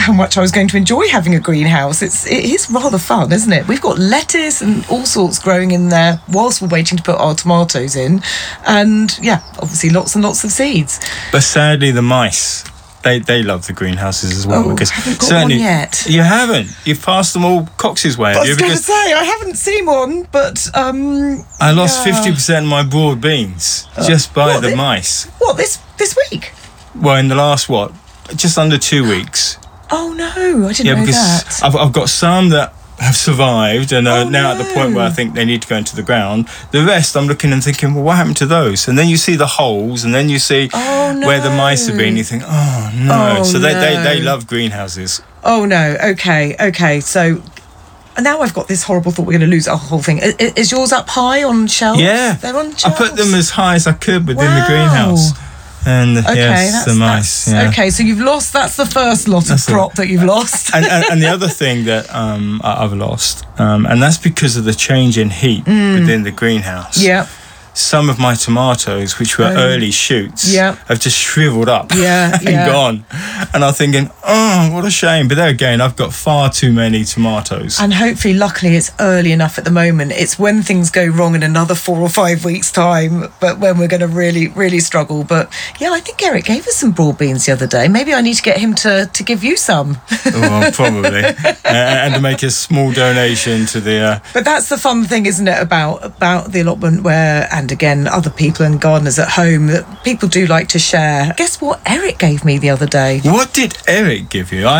how much I was going to enjoy having a greenhouse. It is rather fun, isn't it? We've got lettuce and all sorts growing in there whilst we're waiting to put our tomatoes in. And yeah, obviously lots and lots of seeds. But sadly, the mice, they love the greenhouses as well. Because I haven't got one yet. You haven't? You've passed them all Cox's way, have you? I was going to say, I haven't seen one, but... I lost 50% of my broad beans just by the mice. What, this week? Well, in the last, just under 2 weeks. Oh, no, I didn't know because that. I've got some that have survived and are now at the point where I think they need to go into the ground. The rest, I'm looking and thinking, well, what happened to those? And then you see the holes, and then you see where the mice have been. You think, oh, no. Oh, so they love greenhouses. Oh, no. Okay. So now I've got this horrible thought we're going to lose our whole thing. Is yours up high on shelves? Yeah. They're on shelves? I put them as high as I could within the greenhouse. And yes, the mice. Yeah. Okay, so you've lost. That's the first lot of crop that you've lost. and the other thing that I've lost, and that's because of the change in heat within the greenhouse. Yeah. Some of my tomatoes, which were early shoots, have just shriveled up and gone. And I'm thinking, oh, what a shame. But there again, I've got far too many tomatoes. And hopefully, luckily, it's early enough at the moment. It's when things go wrong in another 4 or 5 weeks' time, but when we're going to really, really struggle. But yeah, I think Eric gave us some broad beans the other day. Maybe I need to get him to give you some. Well, probably. And to make a small donation to the... But that's the fun thing, isn't it, about the allotment where... And again, other people and gardeners at home, that people do like to share. Guess what Eric gave me the other day? What did Eric give you?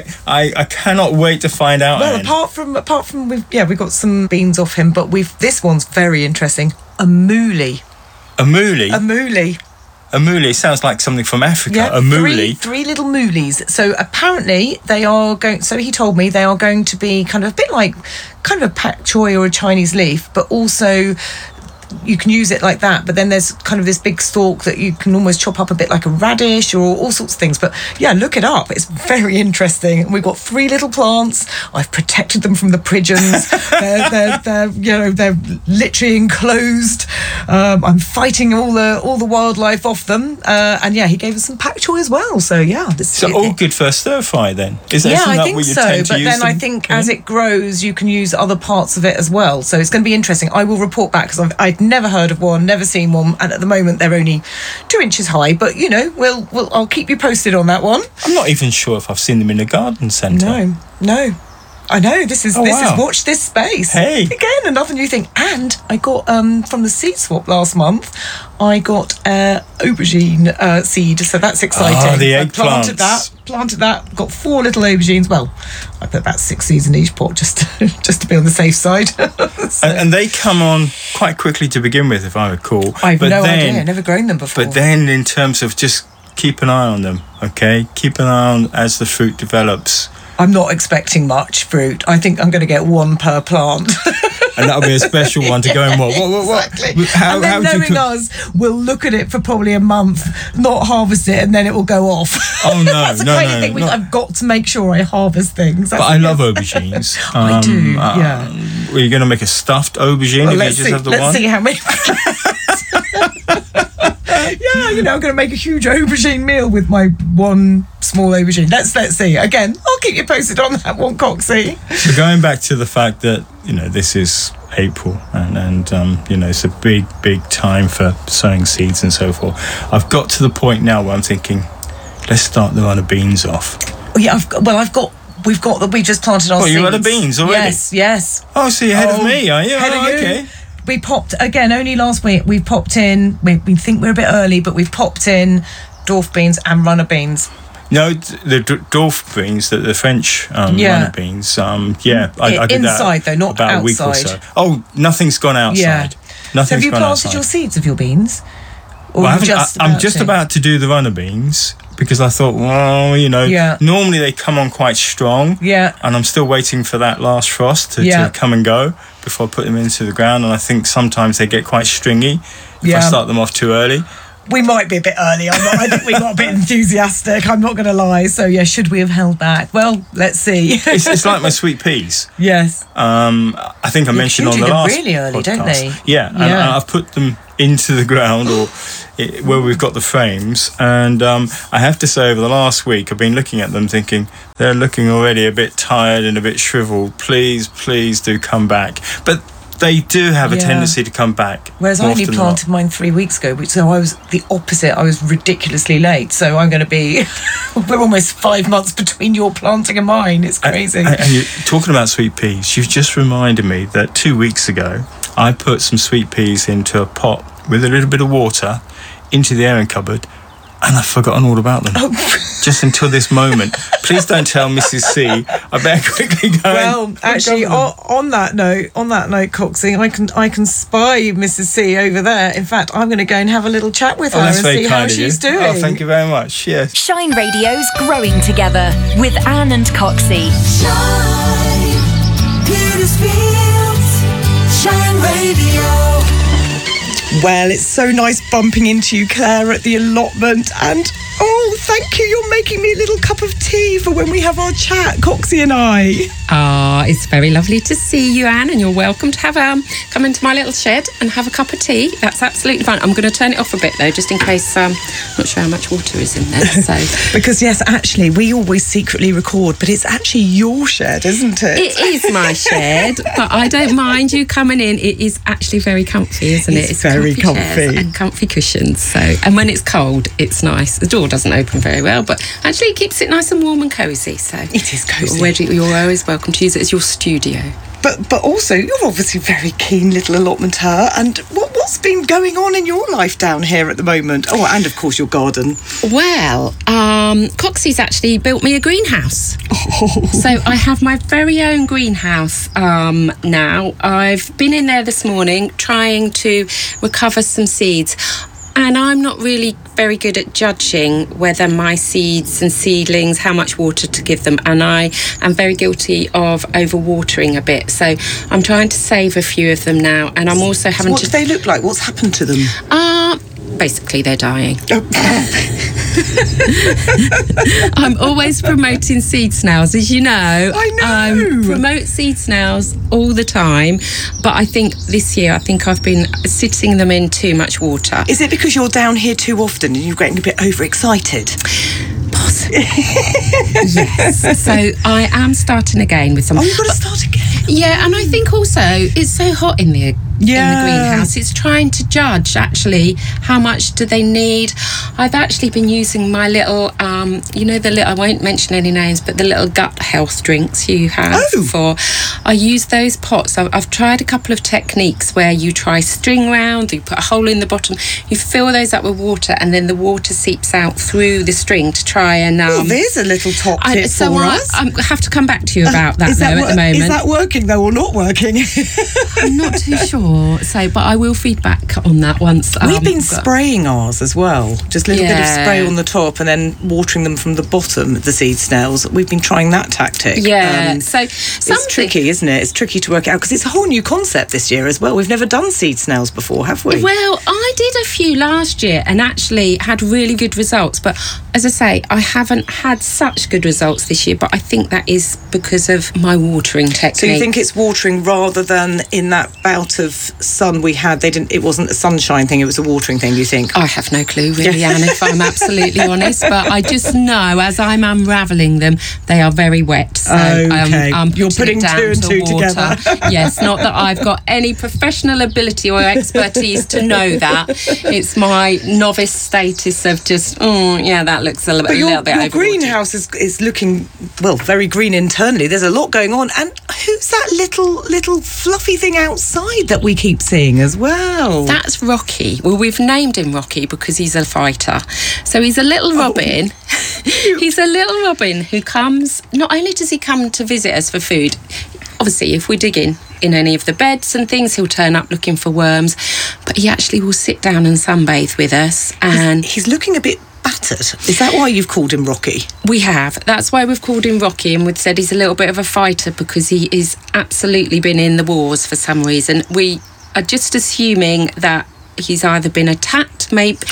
I cannot wait to find out. Well, apart from we got some beans off him, but this one's very interesting. A moolie. A moolie? A moolie. A moolie sounds like something from Africa. Yeah, a moolie. Three little moolies. So apparently they are going. So he told me they are going to be kind of a bit like kind of a pak choi or a Chinese leaf, but also you can use it like that, but then there's kind of this big stalk that you can almost chop up a bit like a radish or all sorts of things. But yeah, look it up, it's very interesting. We've got 3 little plants. I've protected them from the pigeons. they're literally enclosed. I'm fighting all the wildlife off them, and yeah, he gave us some pak choi as well. So yeah, all good for a stir fry then. I think so. But then I think as it grows, you can use other parts of it as well. So it's going to be interesting. I will report back because I'd never heard of one, never seen one, and at the moment they're only 2 inches high. But you know, I'll keep you posted on that one. I'm not even sure if I've seen them in a garden centre. No. I know, this is watch this space. Hey. Again, another new thing. And I got, from the seed swap last month, I got aubergine seed, so that's exciting. The eggplants. Planted that, got 4 little aubergines. Well, I put about 6 seeds in each pot just to be on the safe side. And they come on quite quickly to begin with, if I recall. I have no idea, I've never grown them before. But then in terms of just keep an eye on them, okay? Keep an eye on as the fruit develops. I'm not expecting much fruit. I think I'm going to get 1 per plant. And that'll be a special one to go in what? Exactly. And then knowing us, we'll look at it for probably a month, not harvest it, and then it will go off. Oh, no, That's the kind of thing I've got to make sure I harvest things. But I love aubergines. I do, yeah. Were you going to make a stuffed aubergine if you just have the one? Let's see how many... Yeah, you know, I'm going to make a huge aubergine meal with my 1 small aubergine. Let's see. Again, I'll keep you posted on that one, Coxie. So going back to the fact that, you know, this is April and you know, it's a big time for sowing seeds and so forth. I've got to the point now where I'm thinking, let's start the run of beans off. Yeah, we just planted our seeds. You run of beans already? Yes. Oh, so you're ahead of me, are you? Okay. We popped, again, only last week, we popped in, we think we're a bit early, but we've popped in dwarf beans and runner beans. No, the dwarf beans, the French runner beans, I did inside, that though, not about outside. A week or so. Oh, nothing's gone outside. Yeah. So have you planted your seeds of your beans? Or I'm just about to do the runner beans because I thought, well, you know, normally they come on quite strong. Yeah. And I'm still waiting for that last frost to come and go before I put them into the ground. And I think sometimes they get quite stringy if I start them off too early. We might be a bit early. I think we got a bit enthusiastic. I'm not going to lie. So, yeah, should we have held back? Well, let's see. It's like my sweet peas. Yes. I think I mentioned on the last really early, podcast. Don't they? Yeah, and I've put them into the ground or where we've got the frames, and I have to say over the last week I've been looking at them thinking they're looking already a bit tired and a bit shriveled. Please do come back. But they do have a tendency to come back. Whereas I only planted mine 3 weeks ago, so I was the opposite. I was ridiculously late. So I'm going to be we're almost 5 months between your planting and mine. It's crazy. And you're talking about sweet peas, you've just reminded me that 2 weeks ago I put some sweet peas into a pot with a little bit of water into the airing cupboard, and I've forgotten all about them. Just until this moment. Please don't tell Mrs. C. I better quickly go. Well, actually, on that note, Coxie, I can spy Mrs. C over there. In fact, I'm going to go and have a little chat with her and see how she's doing. Oh, thank you very much. Yes. Shine Radio's Growing Together with Anne and Coxie. Shine, Petersfield's Shine Radio. Well, it's so nice bumping into you, Claire, at the allotment. And, oh, thank you. You're making me a little cup of tea for when we have our chat, Coxie and I. It's very lovely to see you, Anne, and you're welcome to have come into my little shed and have a cup of tea. That's absolutely fine. I'm going to turn it off a bit, though, just in case I'm not sure how much water is in there. So because, yes, actually, we always secretly record, but it's actually your shed, isn't it? It is my shed, but I don't mind you coming in. It is actually very comfy, isn't it? It's very comfy. And comfy cushions. So, and when it's cold, it's nice. The door doesn't open very well, but actually it keeps it nice and warm and cosy. So it is cosy. You're always welcome to use it as your studio. But also, you're obviously a very keen little allotmenter. And what's been going on in your life down here at the moment? Oh, and of course your garden. Well, Coxie's actually built me a greenhouse. Oh. So I have my very own greenhouse now. I've been in there this morning trying to recover some seeds. And I'm not really very good at judging whether my seeds and seedlings, how much water to give them. And I am very guilty of overwatering a bit. So I'm trying to save a few of them now. And I'm also having What do they look like? What's happened to them? Basically, they're dying. I'm always promoting seed snails, as you know. I know. I promote seed snails all the time, but I think this year, I've been sitting them in too much water. Is it because you're down here too often and you're getting a bit overexcited? Possibly. Yes. So I am starting again with some. Oh, you've got to start again. Yeah, and I think also it's so hot in the greenhouse. It's trying to judge actually how much do they need. I've actually been using my little, I won't mention any names, but the little gut health drinks you have I use those pots. I've tried a couple of techniques where you try string round, you put a hole in the bottom, you fill those up with water, and then the water seeps out through the string to try and... there's a little top tip for us. I have to come back to you about that, at the moment. Is that working, though, or not working? I'm not too sure. So, but I will feedback on that once. We've been spraying ours as well. Just a little bit of spray on the top and then watering them from the bottom, the seed snails. We've been trying that tactic. Yeah. It's tricky, isn't it? It's tricky to work out because it's a whole new concept this year as well. We've never done seed snails before, have we? Well, I did a few last year and actually had really good results. But as I say, I haven't had such good results this year. But I think that is because of my watering technique. So you think it's watering rather than in that bout of sun we had? It wasn't a sunshine thing, it was a watering thing, you think? I have no clue really, Anne, if I'm absolutely honest, but I just know as I'm unravelling them they are very wet, so I'm You're putting it down two and to two water. together. Yes, not that I've got any professional ability or expertise to know that. It's my novice status of just that looks a little bit Your overwatered. greenhouse is looking very green internally. There's a lot going on. And who's that little fluffy thing outside that we keep seeing as well? That's Rocky. Well, we've named him Rocky because he's a fighter. So he's a little robin. He's a little robin who comes, not only does he come to visit us for food, obviously if we dig in any of the beds and things, he'll turn up looking for worms, but he actually will sit down and sunbathe with us. And he's looking a bit battered. Is that why you've called him Rocky? We have. That's why we've called him Rocky, and we've said he's a little bit of a fighter because he is absolutely been in the wars for some reason. We are just assuming that he's either been attacked,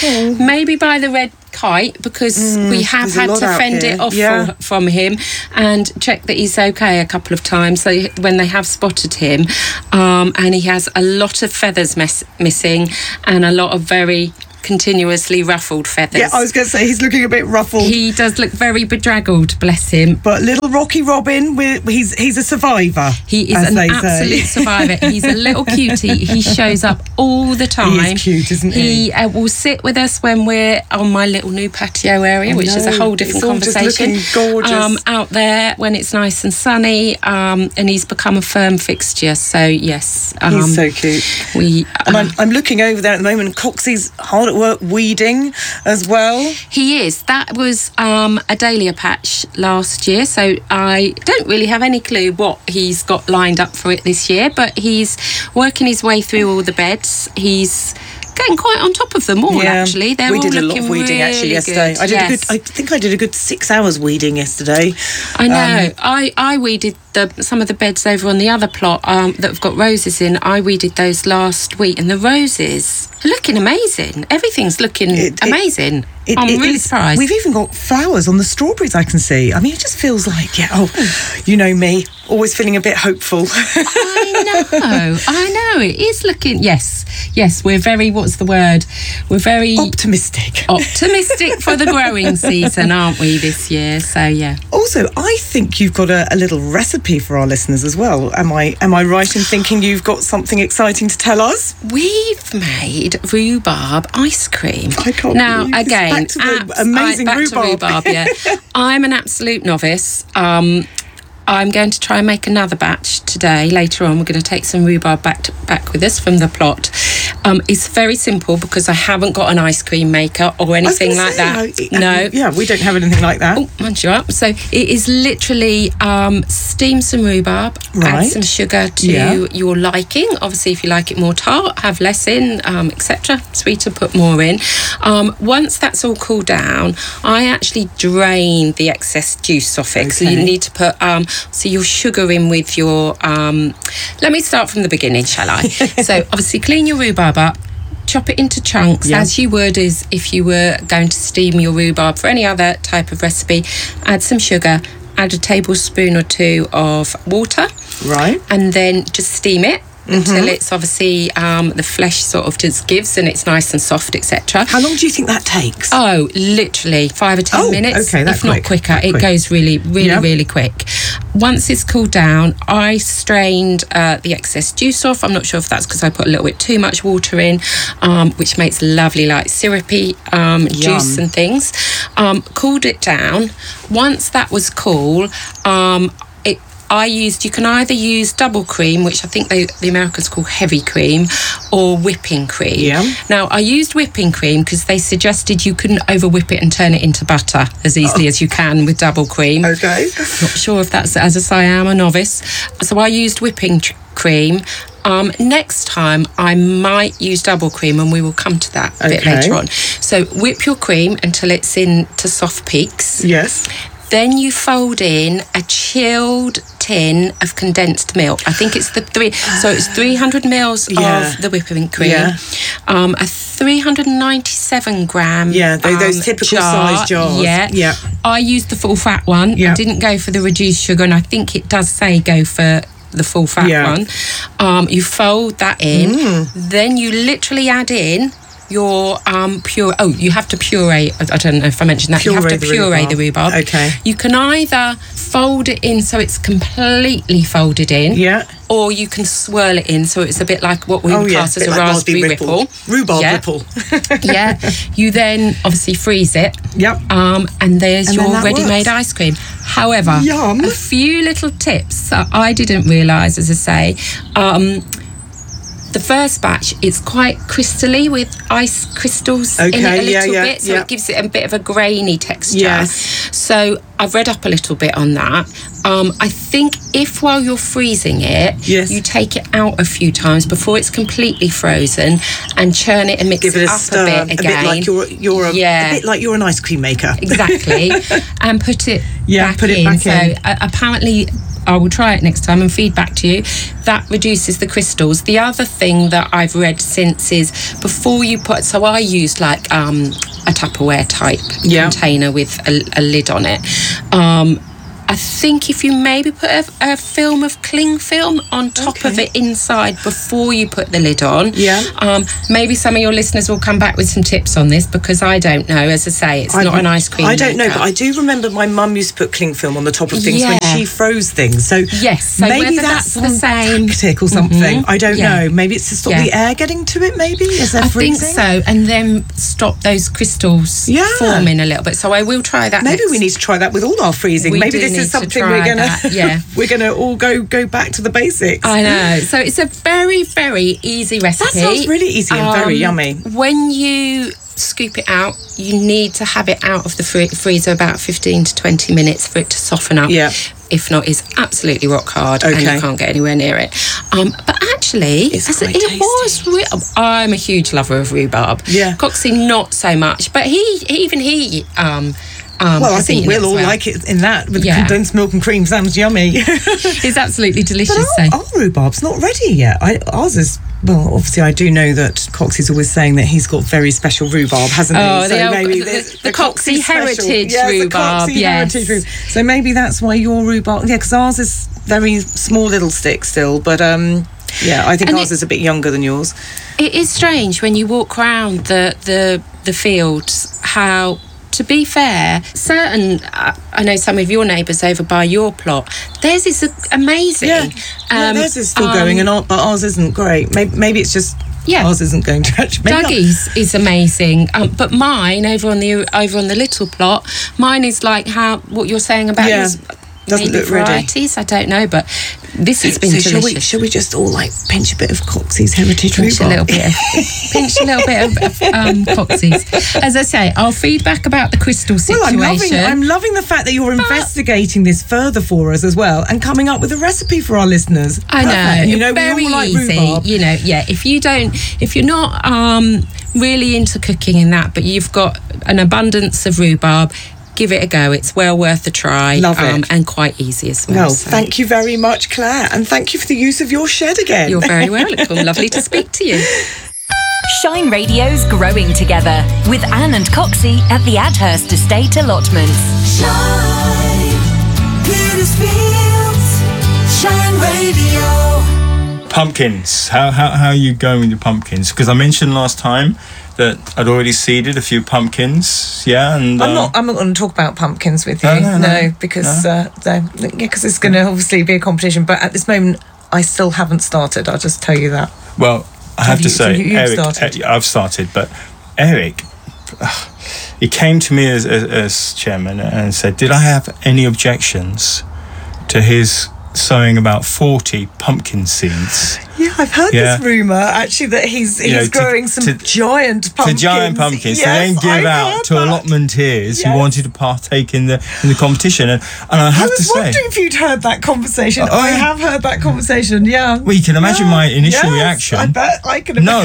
maybe by the red kite, because we have had to fend it off from him and check that he's okay a couple of times. So when they have spotted him, and he has a lot of feathers missing and a lot of very continuously ruffled feathers. Yeah, I was going to say, he's looking a bit ruffled. He does look very bedraggled, bless him. But little Rocky Robin, he's a survivor. He is as an they say. absolute survivor. He's a little cutie. He shows up all the time. He is cute, isn't he? He will sit with us when we're on my little new patio area, which is a whole different it's all conversation. Just looking gorgeous. Out there when it's nice and sunny, and he's become a firm fixture. So yes, he's so cute. And I'm looking over there at the moment. Coxie's hard at work weeding as well. He is. That was a dahlia patch last year, so I don't really have any clue what he's got lined up for it this year, but he's working his way through all the beds. He's getting quite on top of them all, actually. We did a lot of weeding actually yesterday. Good. I think I did a good 6 hours weeding yesterday. I know. I weeded some of the beds over on the other plot that have got roses in. I weeded those last week, and the roses are looking amazing. Everything's looking amazing. I'm really surprised. We've even got flowers on the strawberries, I can see. I mean, it just feels like, you know me, always feeling a bit hopeful. I know. It is looking, yes, we're very, what's the word? We're very... Optimistic for the growing season, aren't we, this year? So, yeah. Also, I think you've got a little recipe for our listeners as well. Am I right in thinking you've got something exciting to tell us? We've made rhubarb ice cream. I can't now, believe this. again, Back to the amazing back rhubarb. to rhubarb, yeah. I'm an absolute novice. I'm going to try and make another batch today. Later on, we're going to take some rhubarb back with us from the plot. It's very simple because I haven't got an ice cream maker or anything like that. No. Yeah, we don't have anything like that. Oh, mind you up. So it is literally steam some rhubarb, add some sugar to your liking. Obviously, if you like it more tart, have less in, etc. Sweeter, put more in. Once that's all cooled down, I actually drain the excess juice off it. Okay. So you need to put your sugar in with your... let me start from the beginning, shall I? So obviously clean your rhubarb up, chop it into chunks as you would as if you were going to steam your rhubarb for any other type of recipe. Add some sugar, add a tablespoon or two of water. Right. And then just steam it until it's obviously the flesh sort of just gives and it's nice and soft, etc. How long do you think that takes? Oh, literally 5 or 10 minutes. Okay, that's if not quicker. It goes really quick. Once it's cooled down, I strained the excess juice off. I'm not sure if that's because I put a little bit too much water in, which makes lovely like syrupy juice and things. Cooled it down. Once that was cool, you can either use double cream, which I think the Americans call heavy cream, or whipping cream. Yeah. Now, I used whipping cream because they suggested you couldn't over whip it and turn it into butter as easily as you can with double cream. Okay. Not sure if that's, as I say, I am a novice. So I used whipping cream. Next time I might use double cream, and we will come to that a bit later on. So whip your cream until it's into soft peaks. Yes. Then you fold in a chilled tin of condensed milk. I think it's it's 300 mils of the whipping cream. Yeah. A 397 gram those typical size jars. Yeah. I used the full fat one. I didn't go for the reduced sugar, and I think it does say go for the full fat one. You fold that in. Then you literally add in your puree. Oh, you have to puree. I don't know if I mentioned that. You have to puree the rhubarb. Okay. You can either fold it in so it's completely folded in. Yeah. Or you can swirl it in so it's a bit like what we would class as a raspberry ripple. Rhubarb ripple. Yeah. You then obviously freeze it. Yep. And there's your ready-made ice cream. However, Yum. a few little tips that I didn't realise, as I say. The first batch is quite crystally with ice crystals in it a little bit, so it gives it a bit of a grainy texture. Yes. So I've read up a little bit on that. I think if while you're freezing it, you take it out a few times before it's completely frozen and churn it and mix it up a bit again. A bit like you're an ice cream maker. Exactly. And put it back put it in. back in. So apparently... I will try it next time and feed back to you. That reduces the crystals. The other thing that I've read since is before you put... So I used like a Tupperware type container with a lid on it. I think if you maybe put a film of cling film on top of it inside before you put the lid on. Yeah. Maybe some of your listeners will come back with some tips on this, because I don't know. As I say, it's not an ice cream I don't know, maker. but I do remember my mum used to put cling film on the top of things when she froze things. So yes, so maybe whether that's the one same tactic or something. I don't Yeah. know. Maybe it's to stop the air getting to it. Maybe is there I freezing? think so, and then stop those crystals forming a little bit. So I will try that. Maybe next. we need to try that with all our freezing. We Maybe do this need is to something try we're gonna that, we're gonna all go back to the basics. I know. So it's a very, very easy recipe. That sounds really easy and very yummy. When you scoop it out, you need to have it out of the freezer about 15 to 20 minutes for it to soften up. Yeah. If not, it's absolutely rock hard and you can't get anywhere near it. But actually, It was. I'm a huge lover of rhubarb. Yeah. Coxie not so much, but he. Well, I has think eaten we'll it as all well. like it in that with Yeah. condensed milk and cream. Sounds yummy. It's absolutely delicious. But our rhubarb's not ready yet. Ours is. Well, obviously, I do know that Coxie's always saying that he's got very special rhubarb, hasn't he? Oh, So maybe the Coxie heritage yes, rhubarb, the Coxie heritage rhubarb. So maybe that's why your rhubarb. Yeah, because ours is very small little stick still, but yeah, I think And ours is a bit younger than yours. It is strange when you walk around the fields how, to be fair, I know some of your neighbours over by your plot, theirs is amazing. Yeah, theirs is still going, but ours isn't great. Maybe it's just ours isn't going to actually. Dougie's is amazing, but mine over on the little plot, mine is like what you're saying about yours. Doesn't maybe look ready. varieties, I don't know, but this has been delicious. Shall we just all pinch a bit of Coxie's heritage Pinch a rhubarb? little bit of Coxie's. As I say, I'll feed back about the crystal situation. Well, I'm loving the fact that you're investigating this further for us as well and coming up with a recipe for our listeners. I know, we very all like easy. rhubarb. If you're not really into cooking in that, but you've got an abundance of rhubarb, give it a go. It's well worth a try. Love it. And quite easy as well. Well, so. thank you very much, Claire, and thank you for the use of your shed again. You're very welcome. Lovely to speak to you. Shine Radio's Growing Together with Anne and Coxie at the Adhurst Estate Allotments. Shine, Petersfields, Shine Radio. Pumpkins. How are you going with your pumpkins? Because I mentioned last time that I'd already seeded a few pumpkins. Yeah, and I'm not going to talk about pumpkins with you. No, because it's going to obviously be a competition. But at this moment, I still haven't started. I'll just tell you that. Well, I have to say, you've Eric, started? I've started, but Eric, he came to me as chairman and said, did I have any objections to his sowing about 40 pumpkin seeds? Yeah, I've heard this rumour actually that he's growing some giant pumpkins. Giant pumpkins Yes, to then give out to allotmenteers who wanted to partake in the competition. And I have to say, I was wondering if you'd heard that conversation. Oh, I yeah. have heard that conversation. Yeah. Well, you can imagine my initial Yes, reaction. I bet I can imagine.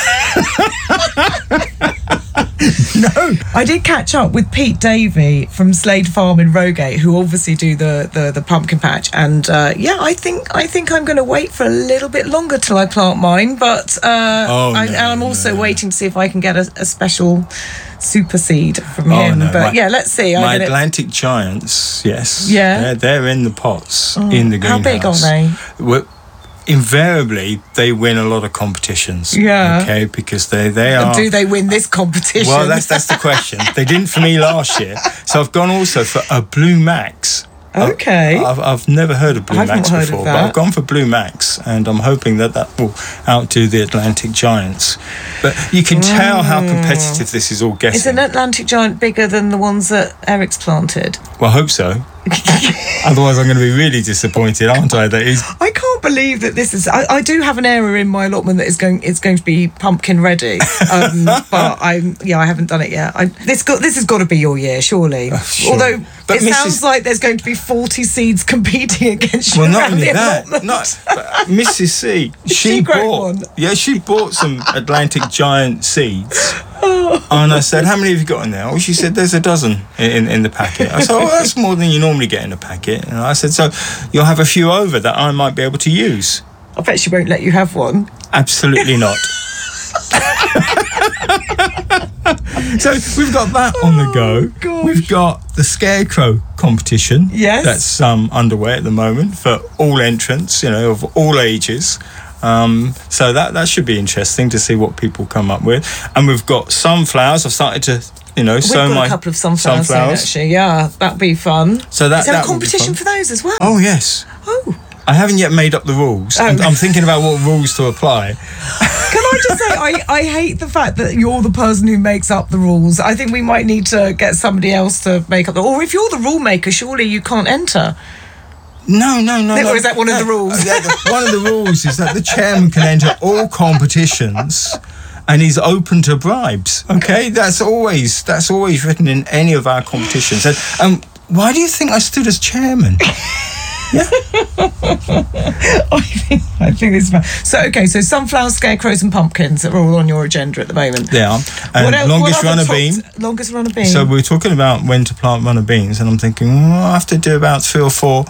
No. No. I did catch up with Pete Davey from Slade Farm in Rogate, who obviously do the pumpkin patch, and I think I'm going to wait for a little bit longer till I plant mine, but I'm also waiting to see if I can get a special super seed from him. No. But let's see. My Atlantic Giants, yes. Yeah. They're in the pots in the greenhouse. How big are they? Invariably, they win a lot of competitions. Yeah. Okay, because they are. Do they win this competition? Well, that's the question. They didn't for me last year, so I've gone also for a Blue Max. Okay. I've never heard of Blue I haven't Max heard of before, that. but I've gone for Blue Max, and I'm hoping that will outdo the Atlantic Giants. But you can tell how competitive this is all getting. Is an Atlantic Giant bigger than the ones that Eric's planted? Well, I hope so. Otherwise, I'm going to be really disappointed, aren't I? That he's. I can't believe that this is. I do have an area in my allotment that is going to be pumpkin ready, but I haven't done it yet. This has got to be your year, surely. Sure. Although But sounds like there's going to be 40 seeds competing against you. Well, not around only the that, allotment. but Mrs. C, she grow one? Yeah, she bought some Atlantic Giant seeds. And I said, how many have you got in there? Oh, she said, there's a dozen in the packet. I said, oh, that's more than you normally get in a packet. And I said, so you'll have a few over that I might be able to use. I bet she won't let you have one. Absolutely not. So we've got that on the go. gosh. We've got the Scarecrow competition. Yes. That's underway at the moment for all entrants, of all ages. So that should be interesting to see what people come up with. And we've got sunflowers. I've started to, We've sow got my a couple of sunflowers soon, actually. Yeah, that'd be fun. So that Is there that a would be competition fun. for those as well? Oh yes. Oh. I haven't yet made up the rules. Oh. I'm thinking about what rules to apply. Can I just say, I hate the fact that you're the person who makes up the rules. I think we might need to get somebody else to make up or if you're the rule maker, surely you can't enter. No. Or is that one of the rules? One of the rules is that the chairman can enter all competitions and he's open to bribes. Okay, that's always written in any of our competitions. And why do you think I stood as chairman? I think it's fun. So sunflowers, scarecrows and pumpkins are all on your agenda at the moment. They are. And longest runner bean. Longest runner bean. So we're talking about when to plant runner beans, and I'm thinking, I have to do about 3 or 4,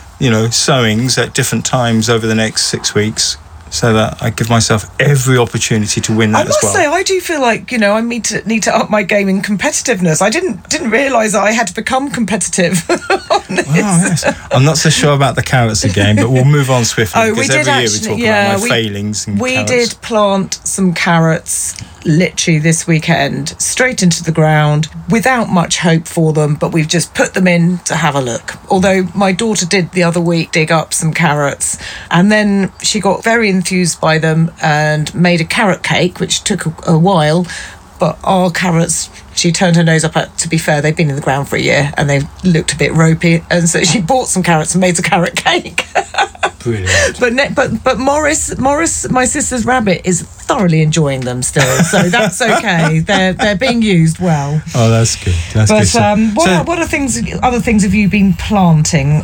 sowings at different times over the next 6 weeks, so that I give myself every opportunity to win that as well. I must say, I do feel like I need to up my game in competitiveness. I didn't realise I had to become competitive. On this. Wow, yes. I'm not so sure about the carrots again, but we'll move on swiftly because every year we talk about my failings in carrots. We did plant some carrots literally this weekend, straight into the ground, without much hope for them, but we've just put them in to have a look. Although my daughter did the other week dig up some carrots, and then she got very enthused by them and made a carrot cake, which took a while, but our carrots, she turned her nose up at. To be fair, they've been in the ground for a year and they looked a bit ropey, and so she bought some carrots and made a carrot cake. Brilliant. But Morris, my sister's rabbit, is thoroughly enjoying them still, so that's okay. They're being used well. Oh, that's good. That's good. What other things have you been planting?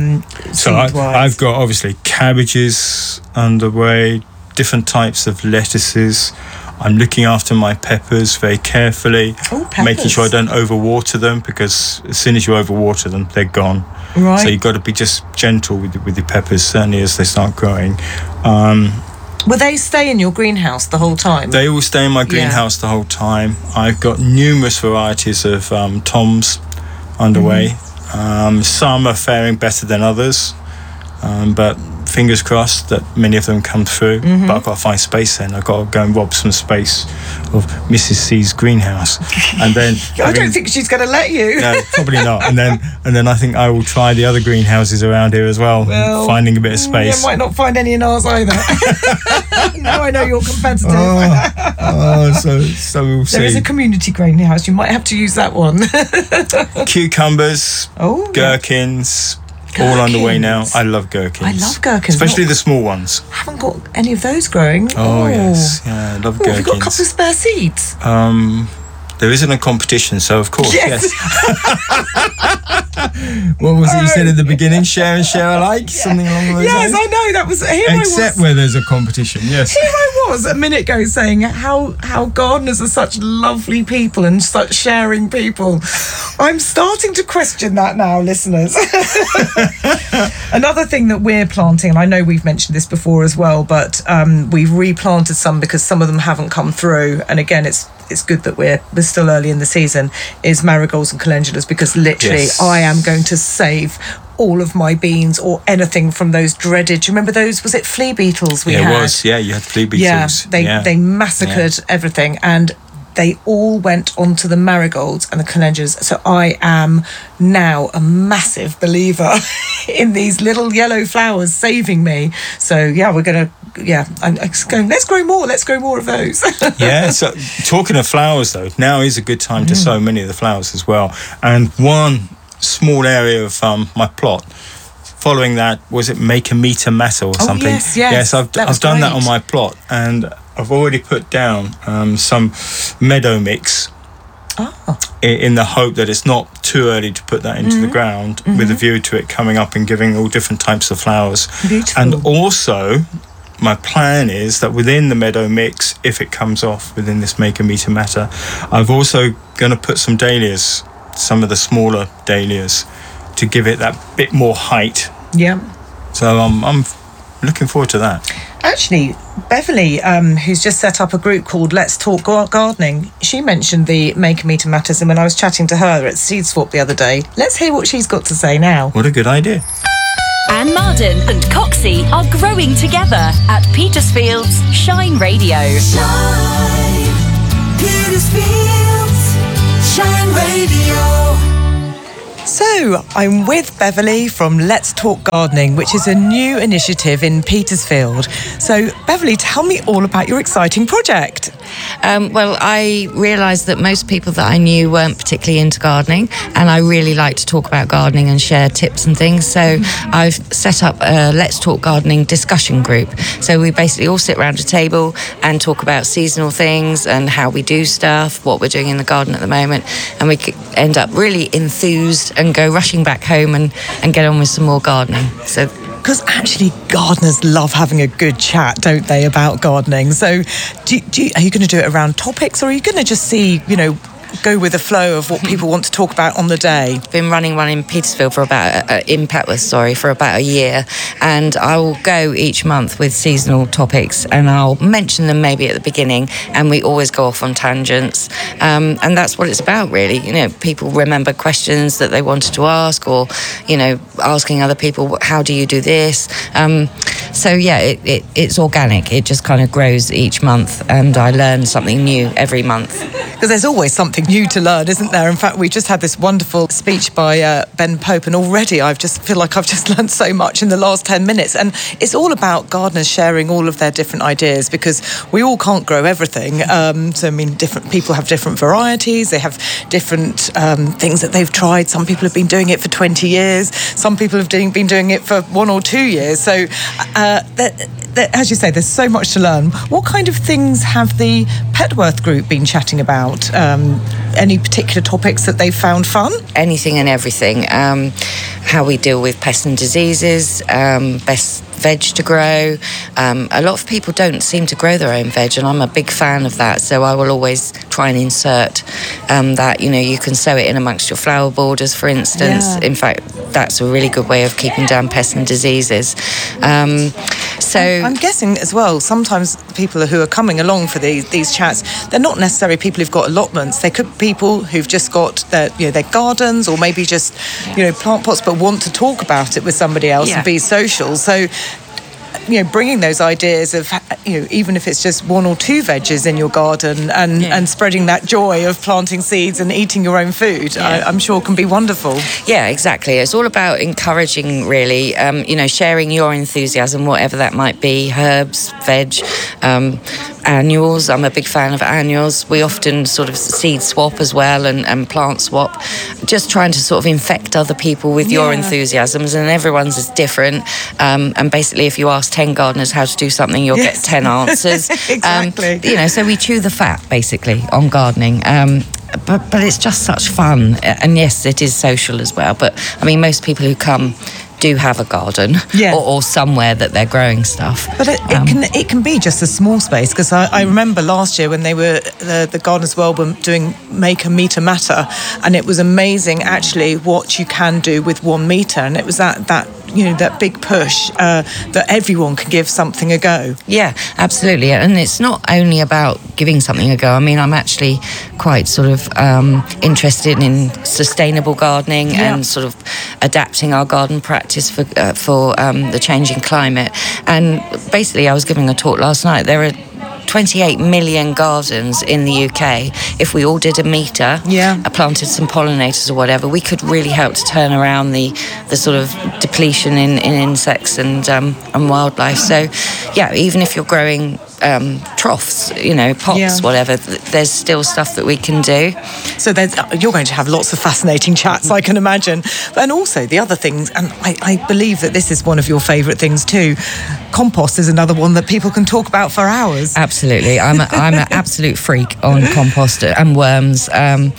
So I've got obviously cabbages underway, different types of lettuces. I'm looking after my peppers very carefully, making sure I don't overwater them, because as soon as you overwater them, they're gone. Right. So you've got to be just gentle with your peppers, certainly as they start growing. Will they stay in your greenhouse the whole time? They will stay in my greenhouse the whole time. I've got numerous varieties of toms underway. Mm-hmm. Some are faring better than others, but fingers crossed that many of them come through. Mm-hmm. But I've got to find space then. I've got to go and rob some space of Mrs. C's greenhouse. And then I don't think she's going to let you. No, probably not. And then I think I will try the other greenhouses around here as well, finding a bit of space. You might not find any in ours either. Now I know you're competitive. So we'll see. There is a community greenhouse. You might have to use that one. Cucumbers, gherkins. All underway now. I love gherkins. I love gherkins. Especially the small ones. I haven't got any of those growing. Oh, yes. Yeah, I love gherkins. Have you got a couple of spare seeds? There isn't a competition, so of course, yes. What was it you said at the beginning? Share and share alike? Something along those lines? Yes, I know. That was... Except where there's a competition, yes. Here I was a minute ago saying how gardeners are such lovely people and such sharing people. I'm starting to question that now, listeners. Another thing that we're planting, and I know we've mentioned this before as well, but we've replanted some because some of them haven't come through. And again, it's good that we're still early in the season, is marigolds and calendulas, because literally I am going to save all of my beans or anything from those dreaded, do you remember those, was it flea beetles we had? Yeah, it was, you had flea beetles. They massacred everything, and they all went onto the marigolds and the calendulas. So I am now a massive believer in these little yellow flowers saving me. So we're going to, I'm going, let's grow more of those. So talking of flowers though, now is a good time to sow many of the flowers as well. And one small area of my plot, following that, was it Make a Meter Matter or something? Yes, I've done that on my plot, and I've already put down some meadow mix in the hope that it's not too early to put that into the ground, with a view to it coming up and giving all different types of flowers. Beautiful. And also, my plan is that within the meadow mix, if it comes off within this Make a Meter Matter, I've also going to put some dahlias, some of the smaller dahlias, to give it that bit more height. Yeah. So I'm looking forward to that. Actually, Beverly, who's just set up a group called Let's Talk Gardening, she mentioned the Make a Meter Matters, and when I was chatting to her at Seed Swap the other day, let's hear what she's got to say now. What a good idea. Anne Marden and Coxie are growing together at Petersfield's Shine Radio. Shine, Petersfield's Shine Radio. So, I'm with Beverly from Let's Talk Gardening, which is a new initiative in Petersfield. So, Beverly, tell me all about your exciting project. Well, I realised that most people that I knew weren't particularly into gardening, and I really like to talk about gardening and share tips and things. So I've set up a Let's Talk Gardening discussion group. So we basically all sit around a table and talk about seasonal things and how we do stuff, what we're doing in the garden at the moment, and we end up really enthused and go rushing back home and get on with some more gardening. So. Because actually, gardeners love having a good chat, don't they, about gardening? So, are you going to do it around topics, or are you going to just see, go with the flow of what people want to talk about on the day? Been running one in Petersfield for about for about a year, and I will go each month with seasonal topics, and I'll mention them maybe at the beginning, and we always go off on tangents, and that's what it's about, really. People remember questions that they wanted to ask, or asking other people, how do you do this? So yeah, it's organic. It just kind of grows each month, and I learn something new every month. Because there's always something new to learn, isn't there? In fact, we just had this wonderful speech by Ben Pope, and already I just feel like I've just learned so much in the last 10 minutes. And it's all about gardeners sharing all of their different ideas, because we all can't grow everything. Different people have different varieties. They have different things that they've tried. Some people have been doing it for 20 years. Some people have been doing it for 1 or 2 years. So, as you say, there's so much to learn. What kind of things have the Petworth group been chatting about? Any particular topics that they've found fun? Anything and everything. How we deal with pests and diseases, best veg to grow. A lot of people don't seem to grow their own veg, and I'm a big fan of that, so I will always try and insert that. You can sow it in amongst your flower borders, for instance. Yeah. In fact, that's a really good way of keeping down pests and diseases. So I'm guessing as well, sometimes people who are coming along for these chats, they're not necessarily people who've got allotments. They could be people who've just got their gardens, or maybe just plant pots, but want to talk about it with somebody else and be social. So bringing those ideas of even if it's just 1 or 2 veggies in your garden, and spreading that joy of planting seeds and eating your own food, I'm sure can be wonderful. Yeah, exactly. It's all about encouraging, really, sharing your enthusiasm, whatever that might be, herbs, veg, annuals. I'm a big fan of annuals. We often sort of seed swap as well, and plant swap, just trying to sort of infect other people with your enthusiasms, and everyone's is different. And basically, if you ask 10 gardeners how to do something, you'll get 10 answers. Exactly. So we chew the fat, basically, on gardening. But it's just such fun. And yes, it is social as well. But, most people who come do have a garden or somewhere that they're growing stuff. But it can be just a small space, because I remember last year when they were the Gardeners World were doing Make a Meter Matter, and it was amazing actually what you can do with 1 meter, and it was that big push that everyone can give something a go. Yeah, absolutely. And it's not only about giving something a go. I'm actually quite sort of interested in sustainable gardening and sort of adapting our garden practice for the changing climate. And basically, I was giving a talk last night. There are 28 million gardens in the UK. If we all did a meter, planted some pollinators or whatever, we could really help to turn around the sort of depletion in insects and wildlife. So, even if you're growing troughs, pots, whatever, there's still stuff that we can do. So you're going to have lots of fascinating chats, I can imagine. And also the other things, and I believe that this is one of your favourite things too, compost is another one that people can talk about for hours. Absolutely. I'm an absolute freak on compost and worms, and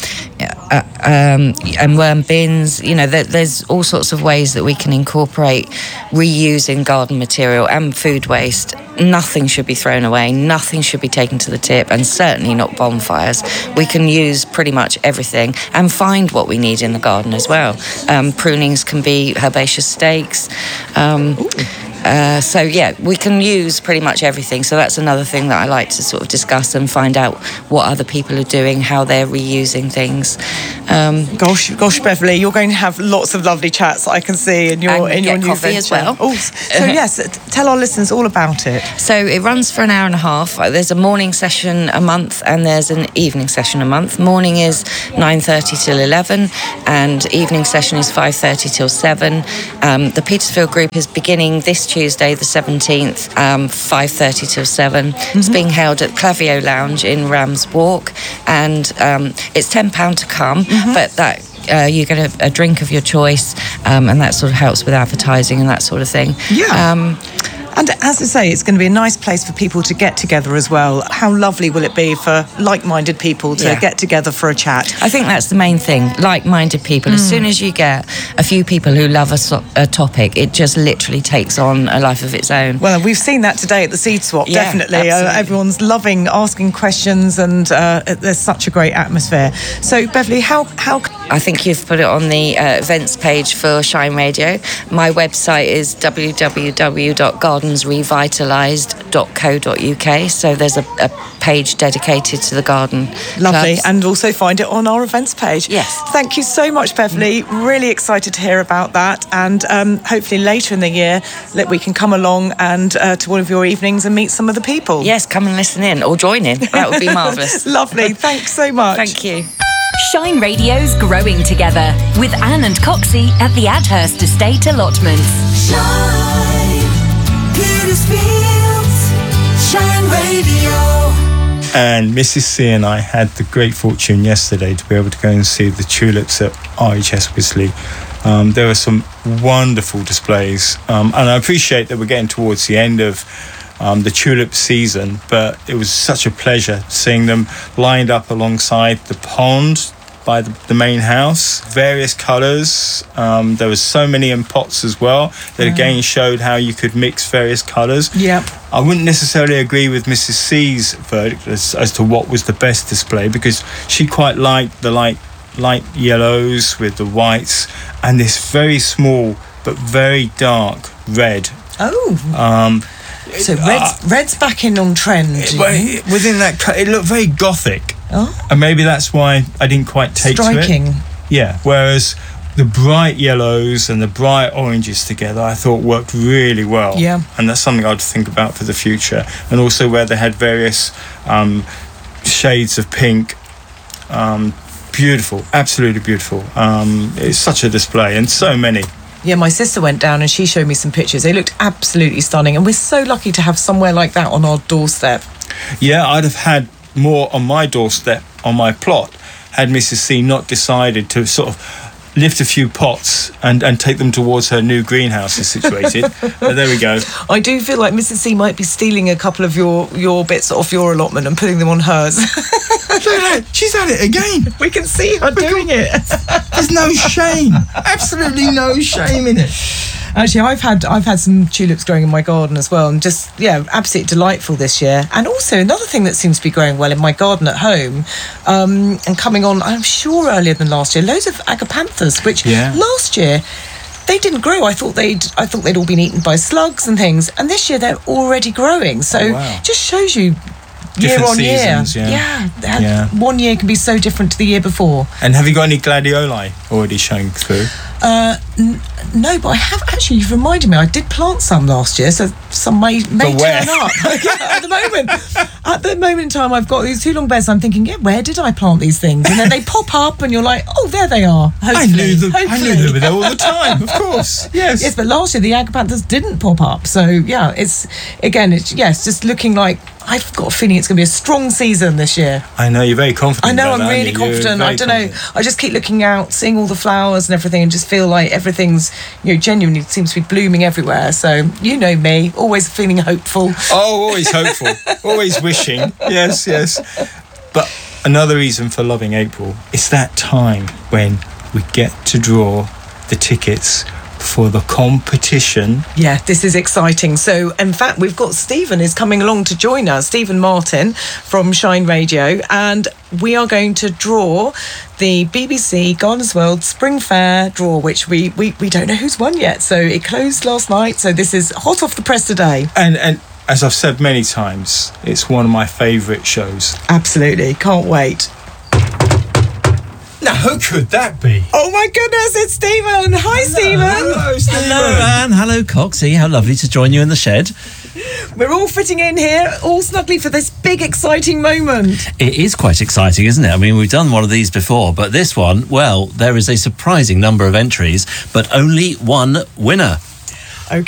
worm bins. There's all sorts of ways that we can incorporate reusing garden material and food waste. Nothing should be thrown away, nothing should be taken to the tip, and certainly not bonfires. We can use pretty much everything and find what we need in the garden as well. Prunings can be herbaceous stakes. So yeah, we can use pretty much everything. So that's another thing that I like to sort of discuss and find out what other people are doing, how they're reusing things. Gosh, Beverly, you're going to have lots of lovely chats, I can see, in your get new coffee venture as well. Oh, so yes, tell our listeners all about it. So it runs for an hour and a half. There's a morning session a month and there's an evening session a month. Morning is 9:30 till 11 and evening session is 5:30 till 7. The Petersfield group is beginning this Tuesday, the 17th, 5:30 till 7. It's being held at Clavio Lounge in Rams Walk, and it's £10 to come, but that you get a drink of your choice, and that sort of helps with advertising and that sort of thing. Yeah. And as I say, it's going to be a nice place for people to get together as well. How lovely will it be for like-minded people to get together for a chat? I think that's the main thing, like-minded people. As soon as you get a few people who love a topic, it just literally takes on a life of its own. Well, we've seen that today at the Seed Swap, Yeah, definitely. absolutely. Everyone's loving asking questions, and there's such a great atmosphere. So, Beverly, how I think you've put it on the events page for Shine Radio. My website is www.gardensrevitalised.co.uk. So there's a page dedicated to the garden. Lovely, clubs. and also find it on our events page. Yes. Thank you so much, Beverly. Really excited to hear about that, and hopefully later in the year that we can come along and to one of your evenings and meet some of the people. Yes, come and listen in or join in. That would be marvellous. Lovely. Thanks so much. Thank you. Shine Radio's Growing Together with Anne and Coxie at the Adhurst Estate Allotments. Shine, Petersfield's Shine Radio. And Mrs. C and I had the great fortune yesterday to be able to go and see the tulips at RHS Wisley. There were some wonderful displays, and I appreciate that we're getting towards the end of the tulip season, but it was such a pleasure seeing them lined up alongside the pond by the main house, various colours. There was so many in pots as well that again showed how you could mix various colours. Yeah. I wouldn't necessarily agree with Mrs. C's verdict as to what was the best display, because she quite liked the light yellows with the whites and this very small but very dark red. Oh. So red's back in on trend. Within that, it looked very gothic. Oh. And maybe that's why I didn't quite take Striking. to it. Yeah, whereas the bright yellows and the bright oranges together, I thought worked really well. Yeah. And that's something I'd think about for the future. And also where they had various shades of pink. Beautiful, absolutely beautiful. It's such a display, and so many. Yeah, my sister went down and she showed me some pictures. They looked absolutely stunning, and we're so lucky to have somewhere like that on our doorstep. Yeah, I'd have had more on my doorstep, on my plot, had Mrs. C not decided to sort of lift a few pots and take them towards her new greenhouse is situated. But there we go. I do feel like Mrs. C might be stealing a couple of your bits off your allotment and putting them on hers. Look at that, she's at it again. We can see her doing it. There's no shame. Absolutely no shame in it. Actually, I've had some tulips growing in my garden as well, and just, absolutely delightful this year. And also another thing that seems to be growing well in my garden at home, and coming on, I'm sure earlier than last year, loads of agapanthus, which last year they didn't grow. I thought they'd all been eaten by slugs and things, and this year they're already growing. So it just shows you year Different on seasons, year. One year can be so different to the year before. And have you got any gladioli already showing through? No, but I have actually. You've reminded me. I did plant some last year, so some may turn up. At the moment in time, I've got these two long beds. I'm thinking, where did I plant these things? And then they pop up, and you're like, oh, there they are. Hopefully, I knew they were there all the time. Of course, yes, but last year the agapanthus didn't pop up. So it's just looking like. I've got a feeling it's going to be a strong season this year. I know, you're very confident. I know, about I'm that, really confident. I don't know. I just keep looking out, seeing all the flowers and everything, and just feel like everything's, genuinely seems to be blooming everywhere. So, you know me, always feeling hopeful. Oh, always hopeful. Always wishing. Yes. But another reason for loving April is that time when we get to draw the tickets for the competition. Yeah, this is exciting. So, in fact, we've got Stephen is coming along to join us, Stephen Martin from Shine Radio, and we are going to draw the BBC Gardeners World Spring Fair draw, which we don't know who's won yet. So it closed last night. So this is hot off the press today. And as I've said many times, it's one of my favourite shows. Absolutely, can't wait. Now, who could that be? Oh my goodness, it's Stephen. Hi, Stephen. Hello, Stephen. Hello, Anne. Hello, Coxie. How lovely to join you in the shed. We're all fitting in here, all snugly for this big, exciting moment. It is quite exciting, isn't it? I mean, we've done one of these before, but this one, well, there is a surprising number of entries, but only one winner.